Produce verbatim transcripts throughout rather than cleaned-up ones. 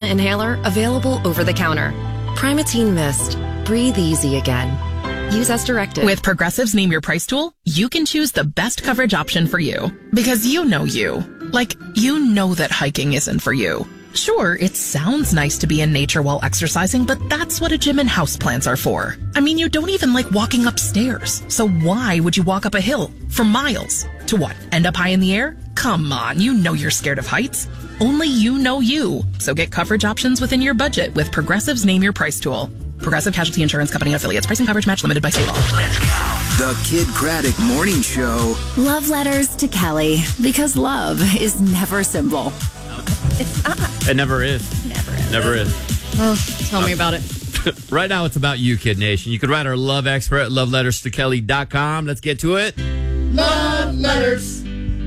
inhaler available over the counter. Primatene Mist. Breathe easy again. Use as directed. With Progressive's Name Your Price tool, you can choose the best coverage option for you. Because you know you. Like, you know that hiking isn't for you. Sure, it sounds nice to be in nature while exercising, but that's what a gym and houseplants are for. I mean, you don't even like walking upstairs. So why would you walk up a hill for miles? To what? End up high in the air? Come on, you know you're scared of heights. Only you know you. So get coverage options within your budget with Progressive's Name Your Price tool. Progressive Casualty Insurance Company and affiliates. Pricing coverage match limited by state law. Let's go. The Kid Craddock Morning Show. Love letters to Kelly, because love is never simple. It's not. It never is. Never is. Never is. Oh, tell me about it. Right now, it's about you, Kid Nation. You could write our love expert at love letters to kelly dot com. Let's get to it. Love letters.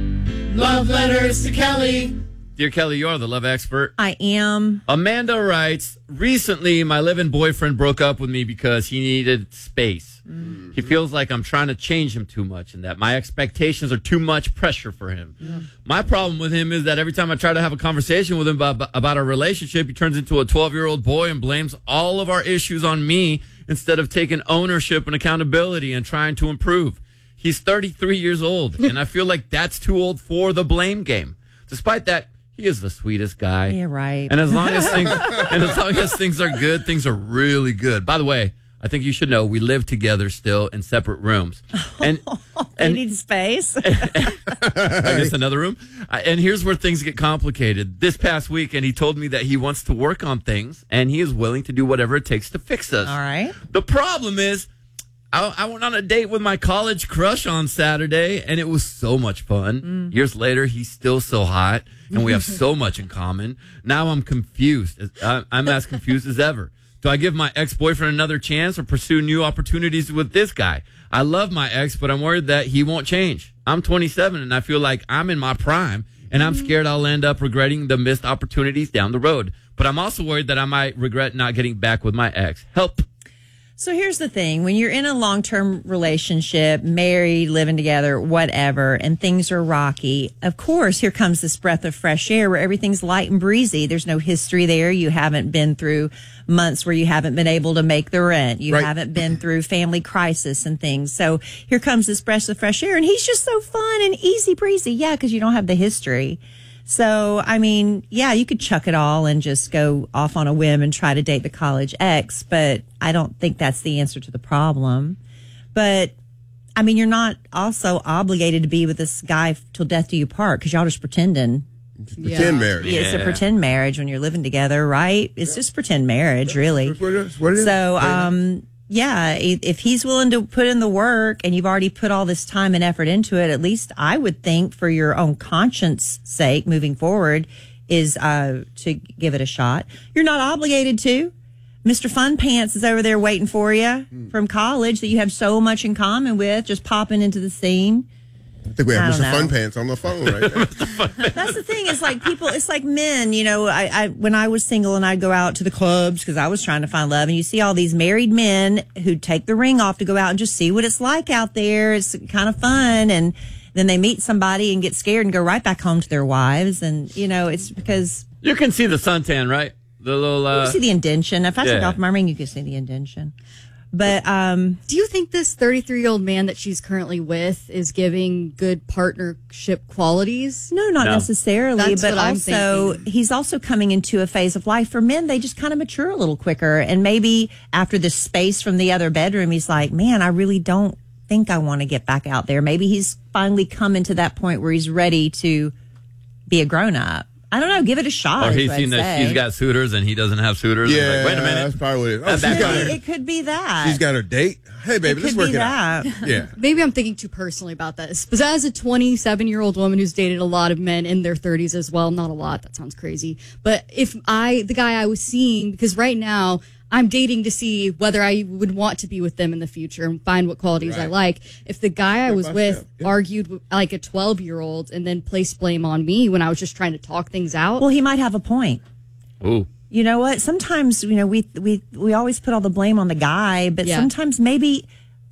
Love letters to Kelly. Dear Kelly, you're the love expert. I am. Amanda writes, recently my live-in boyfriend broke up with me because he needed space. Mm-hmm. He feels like I'm trying to change him too much and that my expectations are too much pressure for him. Yeah. My problem with him is that every time I try to have a conversation with him about, about our relationship, he turns into a twelve-year-old boy and blames all of our issues on me instead of taking ownership and accountability and trying to improve. He's thirty-three years old, and I feel like that's too old for the blame game. Despite that, he is the sweetest guy. Yeah, right. And as long as things and as long as things are good, things are really good. By the way, I think you should know we live together still in separate rooms. And they and, need space. I guess another room. And here's where things get complicated. This past weekend, he told me that he wants to work on things and he is willing to do whatever it takes to fix us. All right. The problem is, I, I went on a date with my college crush on Saturday, and it was so much fun. Mm. Years later, he's still so hot, and we have so much in common. Now I'm confused. I'm as confused as ever. Do I give my ex-boyfriend another chance or pursue new opportunities with this guy? I love my ex, but I'm worried that he won't change. I'm twenty-seven, and I feel like I'm in my prime, and I'm scared I'll end up regretting the missed opportunities down the road. But I'm also worried that I might regret not getting back with my ex. Help. So here's the thing. When you're in a long-term relationship, married, living together, whatever, and things are rocky, of course, here comes this breath of fresh air where everything's light and breezy. There's no history there. You haven't been through months where you haven't been able to make the rent. You right. haven't been through family crisis and things. So here comes this breath of fresh air, and he's just so fun and easy breezy. Yeah, because you don't have the history. So, I mean, yeah, you could chuck it all and just go off on a whim and try to date the college ex, but I don't think that's the answer to the problem. But, I mean, you're not also obligated to be with this guy till death do you part because y'all just pretending. It's pretend yeah. marriage. Yeah, it's a pretend marriage when you're living together, right? It's yeah. just pretend marriage, really. That's what it is. What it is. So, um... yeah, if he's willing to put in the work and you've already put all this time and effort into it, at least I would think for your own conscience sake moving forward is uh, to give it a shot. You're not obligated to. Mister Fun Pants is over there waiting for you mm. from college that you have so much in common with, just popping into the scene. I think we have Mister Fun Pants on the phone right now. That's the thing. It's like people, it's like men, you know, I, I when I was single and I'd go out to the clubs because I was trying to find love, and you see all these married men who take the ring off to go out and just see what it's like out there. It's kind of fun. And then they meet somebody and get scared and go right back home to their wives. And, you know, it's because you can see the suntan, right? The little, uh, you can see the indention. If I yeah. took off my ring, you can see the indention. But um, do you think this thirty-three-year-old man that she's currently with is giving good partnership qualities? No, not no. necessarily. That's but what also, I'm he's also coming into a phase of life. For men, they just kind of mature a little quicker. And maybe after this space from the other bedroom, he's like, man, I really don't think I want to get back out there. Maybe he's finally coming to that point where he's ready to be a grown-up. I don't know. Give it a shot. Or he's seen that she's got suitors and he doesn't have suitors. Yeah, like, wait a minute. That's probably what it is. Oh, That's she's got it, her, it could be that. She's got her date. Hey, baby, it let's could work be it that. out. Yeah. Maybe I'm thinking too personally about this. But as a twenty-seven-year-old woman who's dated a lot of men in their thirties as well, not a lot. That sounds crazy. But if I, the guy I was seeing, because right now I'm dating to see whether I would want to be with them in the future and find what qualities right. I like. If the guy I was with yeah. argued like a twelve-year-old and then placed blame on me when I was just trying to talk things out. Well, he might have a point. Ooh. You know what? Sometimes, you know, we we we always put all the blame on the guy, but yeah. sometimes maybe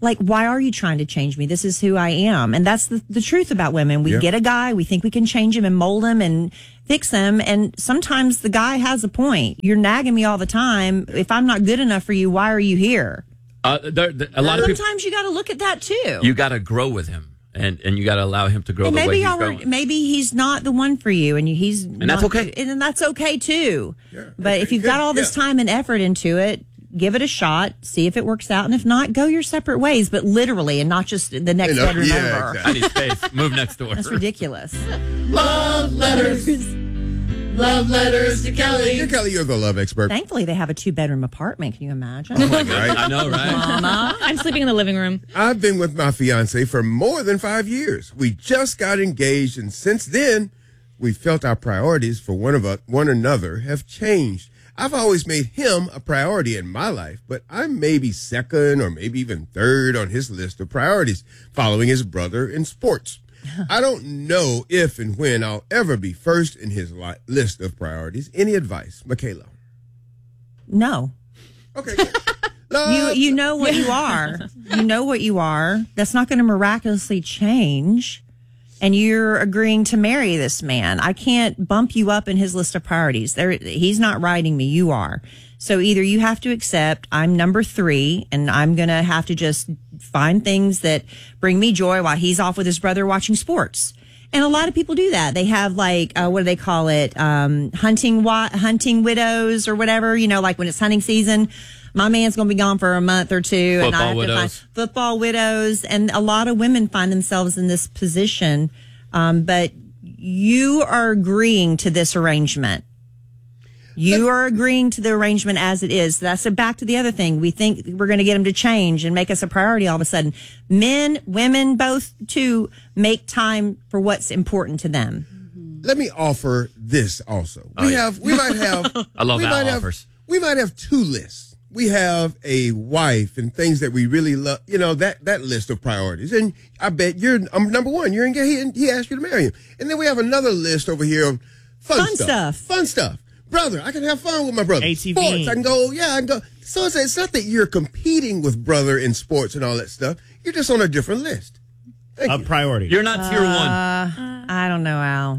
like, why are you trying to change me? This is who I am. And that's the, the truth about women. We Yeah. get a guy, we think we can change him and mold him and fix him. And sometimes the guy has a point. You're nagging me all the time. If I'm not good enough for you, why are you here? Uh, there, there- a lot of people, Sometimes you got to look at that too. you got to grow with him, and, and you got to allow him to grow and the way maybe he's y'all were, growing. maybe he's not the one for you, and you, he's And that's okay. and that's okay too. Yeah. But if you've got all this Yeah. time and effort into it, give it a shot, see if it works out, and if not, go your separate ways. But literally, and not just the next You know, bedroom yeah, over. exactly. I need space. Move next door. That's ridiculous. Love letters. Love letters to Kelly. Dear Kelly, you're the love expert. Thankfully, they have a two bedroom apartment. Can you imagine? Right? I know, right? I'm sleeping in the living room. I've been with my fiance for more than five years. We just got engaged, and since then, we felt our priorities for one of us, one another have changed. I've always made him a priority in my life, but I'm maybe second or maybe even third on his list of priorities, following his brother in sports. I don't know if and when I'll ever be first in his li- list of priorities. Any advice, Michaela? No. Okay. good. You Love- you know what you are. You know what you are. That's not going to miraculously change. And you're agreeing to marry this man. I can't bump you up in his list of priorities. There, he's not writing me. You are. So either you have to accept I'm number three, and I'm going to have to just find things that bring me joy while he's off with his brother watching sports. And a lot of people do that. They have like, uh, what do they call it? Um, hunting, wa- hunting widows or whatever, you know, like when it's hunting season. My man's going to be gone for a month or two. and I Football have widows. to find football widows. And a lot of women find themselves in this position. Um, but you are agreeing to this arrangement. You are agreeing to the arrangement as it is. That's a, back to the other thing. We think we're going to get him to change and make us a priority all of a sudden. Men, women, both too, make time for what's important to them. Let me offer this also. Oh, we yeah. have, we might have, I love we that might have- offers. we might have two lists. We have a wife and things that we really love, you know, that, that list of priorities. And I bet you're um, number one. You're engaged. He, he asked you to marry him. And then we have another list over here of fun, Fun stuff. Fun stuff. Brother, I can have fun with my brother. A T V. Sports, I can go, yeah, I can go. So it's, it's not that you're competing with brother in sports and all that stuff. You're just on a different list. Thank A you. priority. You're not tier one. Uh, I don't know, Al.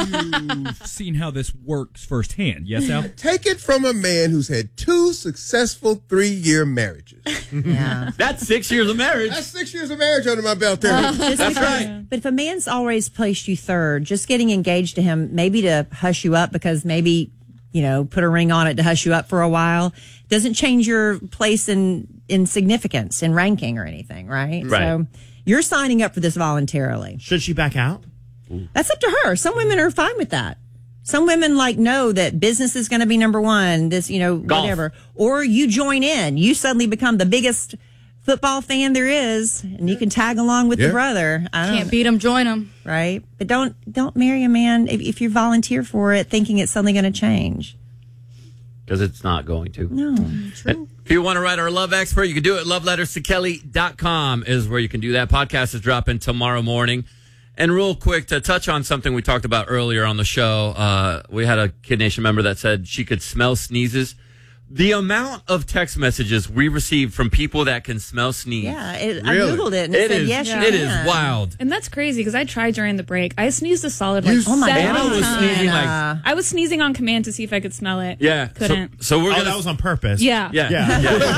And you've seen how this works firsthand. Yes, Al? Take it from a man who's had two successful three-year marriages. Yeah. That's six years of marriage. That's six years of marriage under my belt there. Just That's because- right. But if a man's always placed you third, just getting engaged to him, maybe to hush you up because maybe, you know, put a ring on it to hush you up for a while, doesn't change your place in, in significance, in ranking or anything, right? Right. So you're signing up for this voluntarily. Should she back out? That's up to her. Some women are fine with that. Some women like know that business is going to be number one, this, you know, Golf. whatever. Or you join in. You suddenly become the biggest football fan there is, and you can tag along with Yeah. the brother. I don't Can't beat them, join them. right? But don't don't marry a man if, if you volunteer for it, thinking it's suddenly going to change. Because it's not going to. No, true. And if you want to write our love expert, you can do it. love letters to kelly dot com is where you can do that. Podcast is dropping tomorrow morning. And real quick, to touch on something we talked about earlier on the show, uh, we had a Kid Nation member that said she could smell sneezes. The amount of text messages we received from people that can smell sneeze. Yeah, it, Really? I googled it and it, It said is, yes, you it can. is wild. And that's crazy because I tried during the break. I sneezed a solid like You- Oh my seven God. Anna was times. sneezing like, Uh, I was sneezing on command to see if I could smell it. yeah. So, Couldn't. so we're Oh, gonna that was on purpose. yeah. Yeah. Yeah.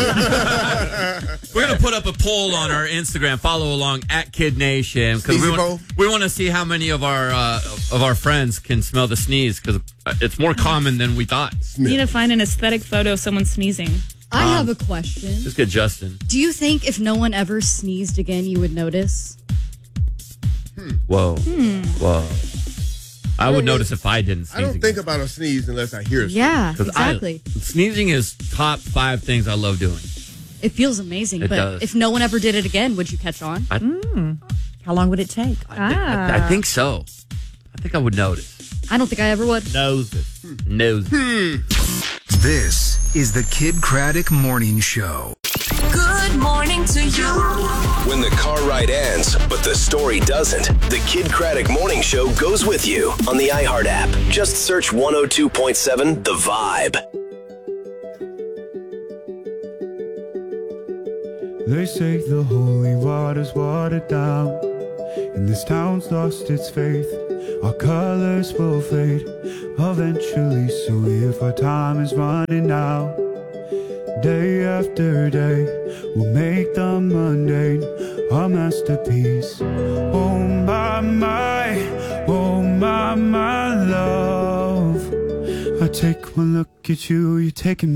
yeah. We're going to put up a poll on our Instagram. Follow along at Kid Nation because we Sneezy want, poll? we want to see how many of our uh, of our friends can smell the sneeze because it's more common than we thought. Need to find an aesthetic photo of someone sneezing. I Um, have a question. Just get Justin. Do you think if no one ever sneezed again, you would notice? Whoa. Hmm. Whoa. I would notice if I didn't sneeze. I don't think about a sneeze unless I hear a sneeze. Yeah, 'Cause exactly. I, sneezing is top five things I love doing. It feels amazing. It but does. if no one ever did it again, would you catch on? I, how long would it take? I, thi- I, I think so. I think I would notice. I don't think I ever would. Noses. Nose. This is the Kid Craddock Morning Show. Good morning to you. When the car ride ends, but the story doesn't, the Kid Craddock Morning Show goes with you on the iHeart app. Just search one oh two point seven The Vibe. They say the holy water's watered down, and this town's lost its faith. Our colors will fade eventually, so if our time is running out, day after day, we'll make the mundane our masterpiece. Oh my, my, oh my, my love. I take one look at you, you're taking